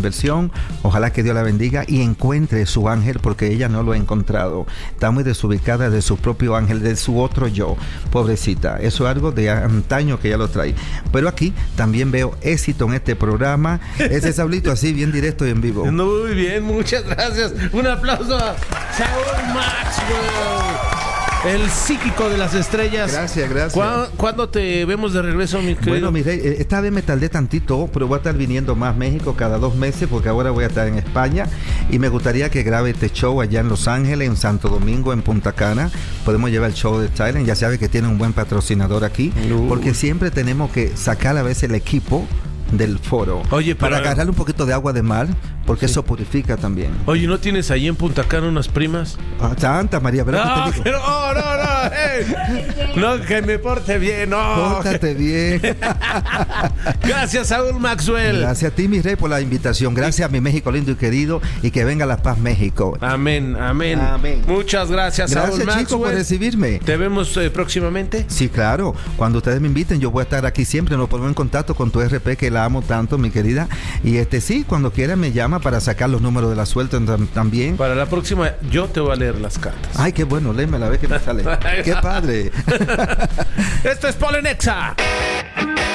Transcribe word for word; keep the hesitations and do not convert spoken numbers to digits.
inversión. Ojalá que Dios la bendiga y encuentre su ángel, porque ella no lo ha encontrado. Está muy desubicada de su propio ángel, de su otro yo. Pobrecita. Eso es algo de antaño que ella lo trae. Pero aquí también veo éxito en este programa. Ese Saulito así, bien directo y en vivo. Muy bien, muchas gracias. Un aplauso a Saúl Maxwell, el psíquico de las estrellas. Gracias, gracias. ¿Cuándo, ¿cuándo te vemos de regreso, mi querido? Bueno, mi rey, esta vez me tardé tantito, pero voy a estar viniendo más a México cada dos meses, porque ahora voy a estar en España y me gustaría que grabe este show allá en Los Ángeles, en Santo Domingo, en Punta Cana. Podemos llevar el show de Thailand. Ya sabe que tiene un buen patrocinador aquí, uh. porque siempre tenemos que sacar a veces el equipo del foro. Oye, para pero... agarrarle un poquito de agua de mar, porque sí, eso purifica también. Oye, ¿no tienes ahí en Punta Cana unas primas? Ah, Santa María, ¿verdad? No, que te digo? pero oh, no, no, hey. No, que me porte bien, no. Pórtate bien. Gracias, Saúl Maxwell. Gracias a ti, mi rey, por la invitación. Gracias a mi México lindo y querido, y que venga la paz, México. Amén, amén. Amén. Muchas gracias, gracias, Saúl Maxwell. Chico, por recibirme. ¿Te vemos eh, próximamente? Sí, claro. Cuando ustedes me inviten, yo voy a estar aquí siempre. Nos ponemos en contacto con tu R P, que la amo tanto, mi querida. Y este sí, cuando quiera me llama para sacar los números de la suerte también. Para la próxima, yo te voy a leer las cartas. Ay, qué bueno, léeme la vez que me sale. Qué padre. Esto es Polenexa.